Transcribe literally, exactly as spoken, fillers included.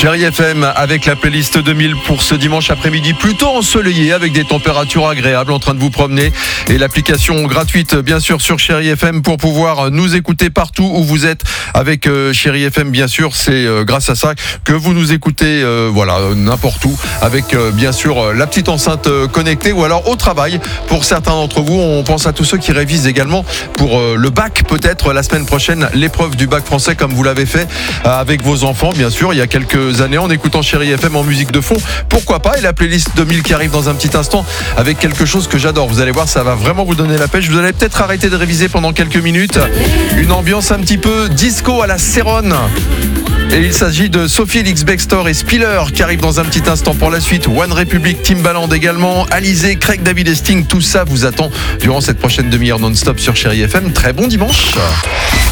Chérie F M avec la playlist deux mille pour ce dimanche après-midi plutôt ensoleillé avec des températures agréables en train de vous promener et l'application gratuite bien sûr sur Chérie F M pour pouvoir nous écouter partout où vous êtes avec euh, Chérie F M bien sûr. C'est euh, grâce à ça que vous nous écoutez euh, voilà n'importe où avec euh, bien sûr la petite enceinte euh, connectée ou alors au travail. Pour certains d'entre vous, on pense à tous ceux qui révisent également pour euh, le bac peut-être la semaine prochaine, l'épreuve du bac français comme vous l'avez fait euh, avec vos enfants bien sûr il y a quelques années en écoutant Chérie F M en musique de fond, pourquoi pas, et la playlist deux mille qui arrive dans un petit instant avec quelque chose que j'adore, vous allez voir ça va vraiment vous donner la pêche, vous allez peut-être arrêter de réviser pendant quelques minutes, une ambiance un petit peu disco à la Céronne. Et il s'agit de Sophie Elix Bextor et Spiller qui arrivent dans un petit instant pour la suite. One Republic, Timbaland également, Alizé, Craig David et Sting, tout ça vous attend durant cette prochaine demi-heure non-stop sur Chérie F M. Très bon dimanche.